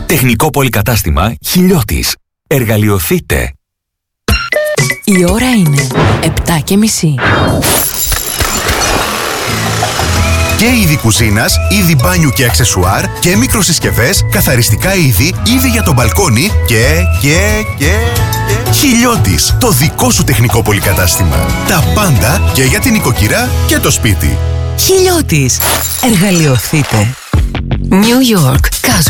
Τεχνικό πολυκατάστημα Χιλιώτης. Εργαλειοθείτε. Η ώρα είναι 7:30. Και είδη κουζίνας, είδη μπάνιου και αξεσουάρ και μικροσυσκευές, καθαριστικά είδη για το μπαλκόνι και... Χιλιώτης, το δικό σου τεχνικό πολυκατάστημα. Τα πάντα και για την οικοκυρά και το σπίτι. Χιλιώτης. Εργαλειοθείτε. New York.